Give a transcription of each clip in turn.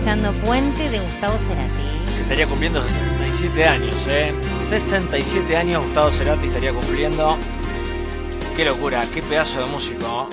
escuchando Puente de Gustavo Cerati. Que estaría cumpliendo 67 años, 67 años Gustavo Cerati estaría cumpliendo. Qué locura, qué pedazo de músico.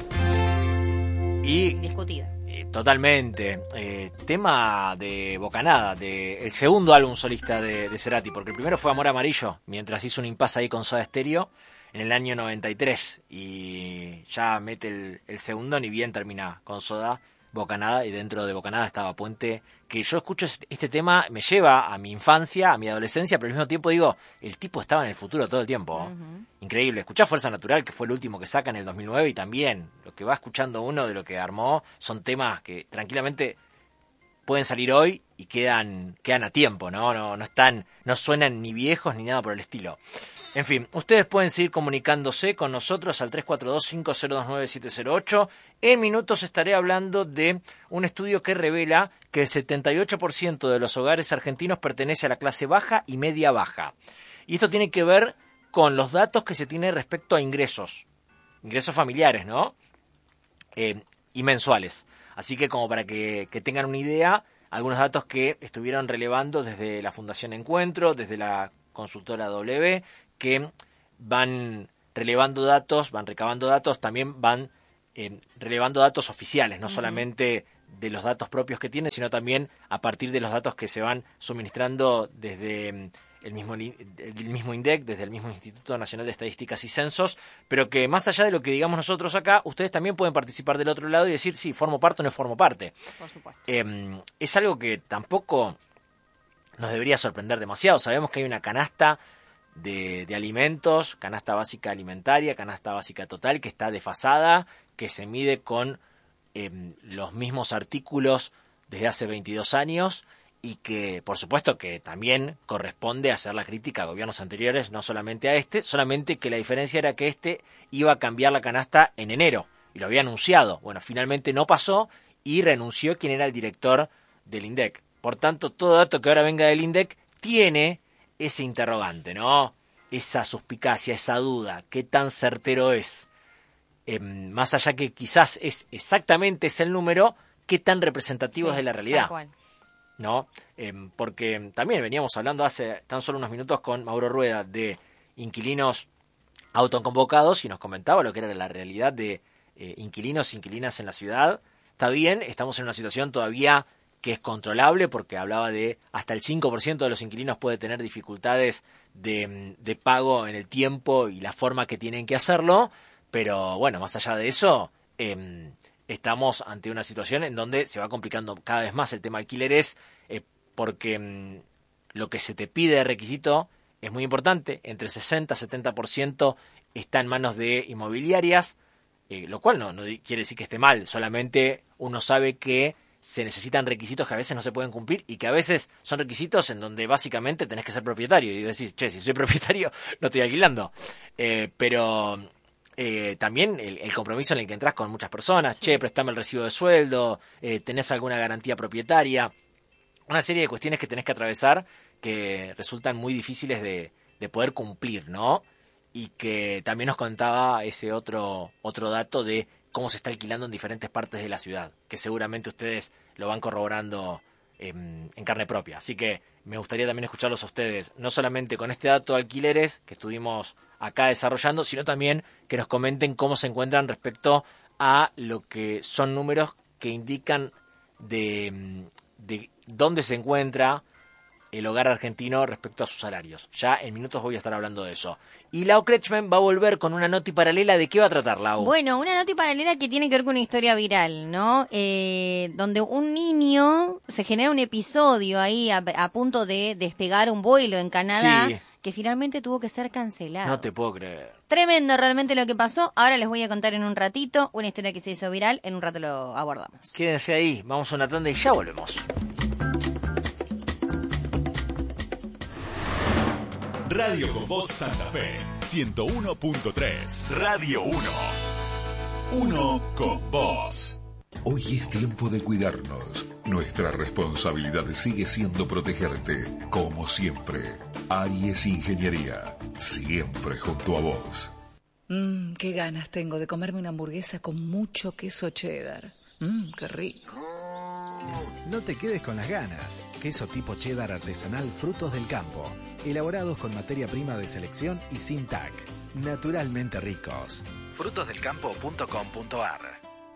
Y Discutido. Totalmente. Tema de Bocanada, de el segundo álbum solista de Cerati, porque el primero fue Amor Amarillo, mientras hizo un impasse ahí con Soda Stereo en el año 93, y ya mete el segundo, ni bien termina con Soda, Bocanada, y dentro de Bocanada estaba Puente, que yo escucho este tema, me lleva a mi infancia, a mi adolescencia, pero al mismo tiempo digo, el tipo estaba en el futuro todo el tiempo. Uh-huh. Increíble. Escuchá Fuerza Natural, que fue el último que saca en el 2009, y también lo que va escuchando uno de lo que armó son temas que tranquilamente pueden salir hoy y quedan a tiempo, ¿no? No suenan ni viejos ni nada por el estilo. En fin, ustedes pueden seguir comunicándose con nosotros al 342-502-9708. En minutos estaré hablando de un estudio que revela que el 78% de los hogares argentinos pertenece a la clase baja y media baja. Y esto tiene que ver con los datos que se tiene respecto a ingresos familiares, ¿no? Y mensuales. Así que como para que tengan una idea, algunos datos que estuvieron relevando desde la Fundación Encuentro, desde la consultora W, que van relevando datos, van recabando datos, también van relevando datos oficiales, no solamente de los datos propios que tienen, sino también a partir de los datos que se van suministrando desde el mismo INDEC, desde el mismo Instituto Nacional de Estadísticas y Censos, pero que más allá de lo que digamos nosotros acá, ustedes también pueden participar del otro lado y decir, sí, formo parte o no formo parte. Por supuesto. Es algo que tampoco nos debería sorprender demasiado. Sabemos que hay una canasta de alimentos, canasta básica alimentaria, canasta básica total, que está desfasada, que se mide con los mismos artículos desde hace 22 años, y que por supuesto que también corresponde hacer la crítica a gobiernos anteriores, no solamente a este, solamente que la diferencia era que este iba a cambiar la canasta en enero, y lo había anunciado. Bueno, finalmente no pasó, y renunció quien era el director del INDEC. Por tanto, todo dato que ahora venga del INDEC tiene ese interrogante, ¿no? Esa suspicacia, esa duda, ¿qué tan certero es? Más allá que quizás es exactamente ese el número, ¿qué tan representativo es de la realidad? Tal cual. ¿No? Porque también veníamos hablando hace tan solo unos minutos con Mauro Rueda de inquilinos autoconvocados, y nos comentaba lo que era la realidad de inquilinos e inquilinas en la ciudad. Está bien, estamos en una situación todavía que es controlable, porque hablaba de hasta el 5% de los inquilinos puede tener dificultades de pago en el tiempo y la forma que tienen que hacerlo, pero bueno, más allá de eso, estamos ante una situación en donde se va complicando cada vez más el tema alquileres, porque lo que se te pide de requisito es muy importante, entre 60 y 70% está en manos de inmobiliarias, lo cual no quiere decir que esté mal, solamente uno sabe que se necesitan requisitos que a veces no se pueden cumplir, y que a veces son requisitos en donde básicamente tenés que ser propietario, y decís, che, si soy propietario no estoy alquilando, pero también el compromiso en el que entras con muchas personas, che, préstame el recibo de sueldo, tenés alguna garantía propietaria, una serie de cuestiones que tenés que atravesar que resultan muy difíciles de poder cumplir, ¿no? Y que también nos contaba ese otro dato de cómo se está alquilando en diferentes partes de la ciudad, que seguramente ustedes lo van corroborando en carne propia. Así que me gustaría también escucharlos a ustedes, no solamente con este dato de alquileres que estuvimos acá desarrollando, sino también que nos comenten cómo se encuentran respecto a lo que son números que indican de dónde se encuentra el hogar argentino respecto a sus salarios. Ya en minutos voy a estar hablando de eso. Y Lau Kretschmann va a volver con una noti paralela. ¿De qué va a tratar, Lau? Bueno, una noti paralela que tiene que ver con una historia viral, ¿no? Donde un niño se genera un episodio ahí a punto de despegar un vuelo en Canadá, sí, que finalmente tuvo que ser cancelado. No te puedo creer. Tremendo realmente lo que pasó. Ahora les voy a contar en un ratito una historia que se hizo viral. En un rato lo abordamos. Quédense ahí. Vamos a una tanda y ya volvemos. Radio con Voz Santa Fe, 101.3. Radio 1. Uno con vos. Hoy es tiempo de cuidarnos. Nuestra responsabilidad sigue siendo protegerte, como siempre. Aries Ingeniería, siempre junto a vos. Qué ganas tengo de comerme una hamburguesa con mucho queso cheddar. Qué rico. No te quedes con las ganas. Queso tipo cheddar artesanal Frutos del Campo. Elaborados con materia prima de selección y sin TAC. Naturalmente ricos. frutosdelcampo.com.ar.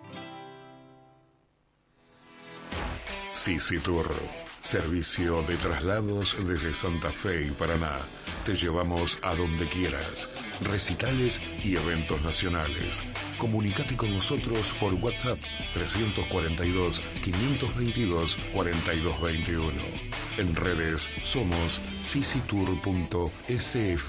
Sisi Tour. Servicio de traslados desde Santa Fe y Paraná. Te llevamos a donde quieras. Recitales y eventos nacionales. Comunicate con nosotros por WhatsApp 342-522-4221. En redes somos sisitour.sf.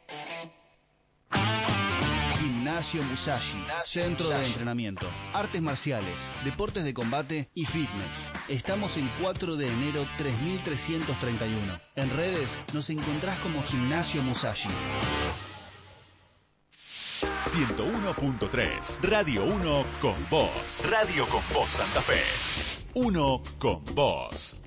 Gimnasio Musashi, centro de entrenamiento, artes marciales, deportes de combate y fitness. Estamos en 4 de enero 3331. En redes nos encontrás como Gimnasio Musashi. 101.3 Radio 1 con vos. Radio con vos Santa Fe. 1 con vos.